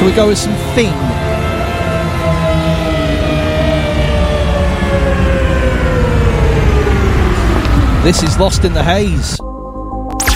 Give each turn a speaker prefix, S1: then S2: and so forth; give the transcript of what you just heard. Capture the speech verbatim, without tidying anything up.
S1: Shall we go with some theme? This is Lost in the Haze.